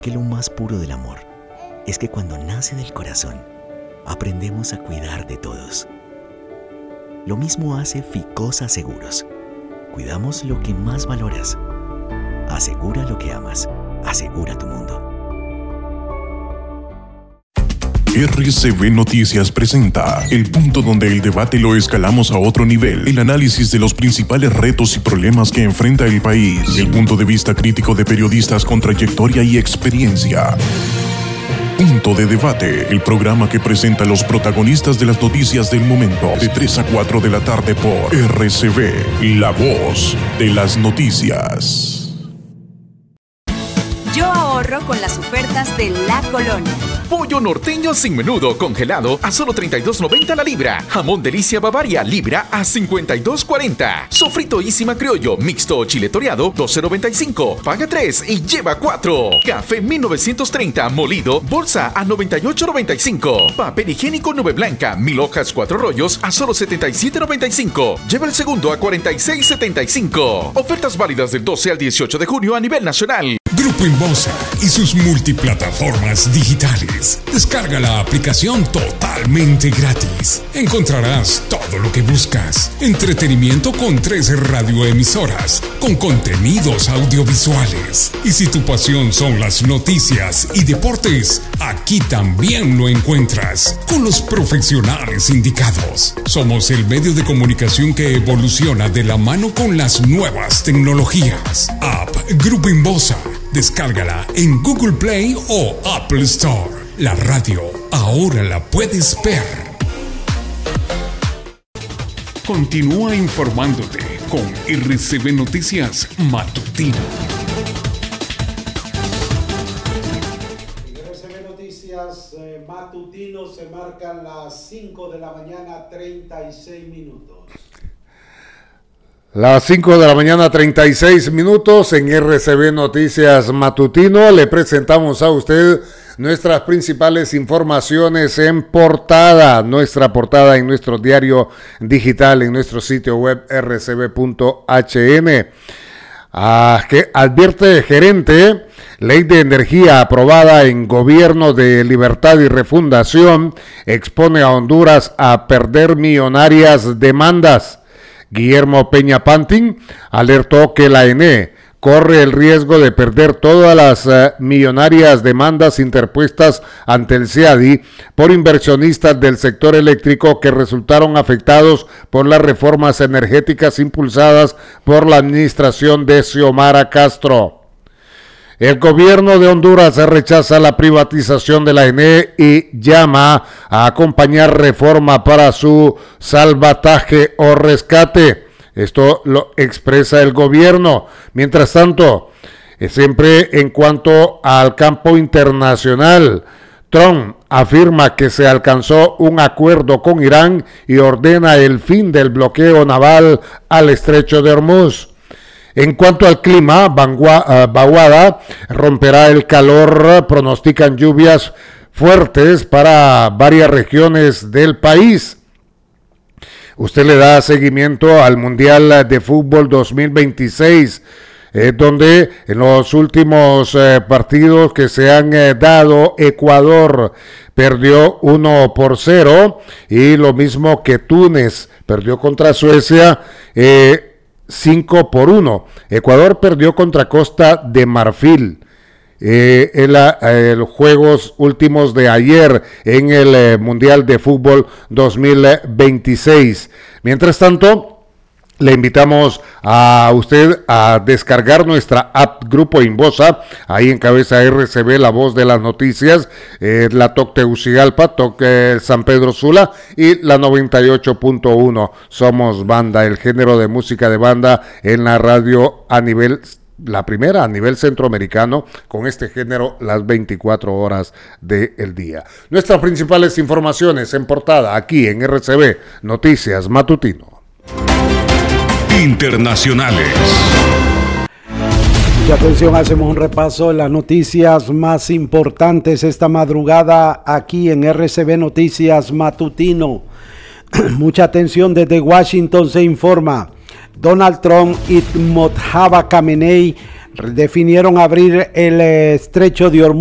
Que lo más puro del amor es que cuando nace del corazón, aprendemos a cuidar de todos. Lo mismo hace Ficosa Seguros. Cuidamos lo que más valoras. Asegura lo que amas. Asegura tu mundo. RCB Noticias presenta el punto donde el debate lo escalamos a otro nivel, el análisis de los principales retos y problemas que enfrenta el país, el punto de vista crítico de periodistas con trayectoria y experiencia. Punto de Debate, el programa que presenta a los protagonistas de las noticias del momento, de 3 a 4 de la tarde por RCB, la voz de las noticias. Yo ahorro con las ofertas de La Colonia. Pollo norteño sin menudo congelado a solo $32.90 la libra. Jamón Delicia Bavaria libra a $52.40. Sofrito Isima Criollo mixto o chile toreado $12.95. Paga 3 y lleva 4. Café 1930 molido bolsa a $98.95. Papel higiénico Nube Blanca 1000 hojas 4 rollos a solo $77.95. Lleva el segundo a $46.75. Ofertas válidas del 12 al 18 de junio a nivel nacional. Grupo Inbosa y sus multiplataformas digitales. Descarga la aplicación totalmente gratis. Encontrarás todo lo que buscas. Entretenimiento con 13 radioemisoras, con contenidos audiovisuales. Y si tu pasión son las noticias y deportes, aquí también lo encuentras, con los profesionales indicados. Somos el medio de comunicación que evoluciona de la mano con las nuevas tecnologías. App Grupo Inbosa. Descárgala en Google Play o Apple Store. La radio ahora la puedes ver. Continúa informándote con RCB Noticias Matutino. En RCB Noticias Matutino se marcan las 5 de la mañana, 36 minutos. Las 5 de la mañana, 36 minutos en RCB Noticias Matutino. Le presentamos a usted nuestras principales informaciones en portada. Nuestra portada en nuestro diario digital, en nuestro sitio web rcb.hn. Que advierte gerente, ley de energía aprobada en gobierno de Libertad y Refundación, expone a Honduras a perder millonarias demandas. Guillermo Peña Pantin alertó que la ENE corre el riesgo de perder todas las millonarias demandas interpuestas ante el CIADI por inversionistas del sector eléctrico que resultaron afectados por las reformas energéticas impulsadas por la administración de Xiomara Castro. El gobierno de Honduras rechaza la privatización de la ENE y llama a acompañar reforma para su salvataje o rescate. Esto lo expresa el gobierno. Mientras tanto, siempre en cuanto al campo internacional, Trump afirma que se alcanzó un acuerdo con Irán y ordena el fin del bloqueo naval al estrecho de Hormuz. En cuanto al clima, vaguada romperá el calor, pronostican lluvias fuertes para varias regiones del país. Usted le da seguimiento al Mundial de Fútbol 2026, donde en los últimos partidos que se han dado, Ecuador perdió 1-0 y lo mismo que Túnez perdió contra Suecia 5-1. Ecuador perdió contra Costa de Marfil en los juegos últimos de ayer en el Mundial de Fútbol 2026. Mientras tanto, le invitamos a usted a descargar nuestra app Grupo Inbosa. Ahí encabeza RCB, la voz de las noticias, la TOC Tegucigalpa, TOC San Pedro Sula y la 98.1. Somos banda, el género de música de banda en la radio a nivel, la primera a nivel centroamericano, con este género las 24 horas del día. Nuestras principales informaciones en portada aquí en RCB Noticias Matutino. Internacionales. Mucha atención, hacemos un repaso de las noticias más importantes esta madrugada aquí en RCB Noticias Matutino. Mucha atención, desde Washington se informa. Donald Trump y Mojtaba Khamenei definieron abrir el estrecho de Hormuz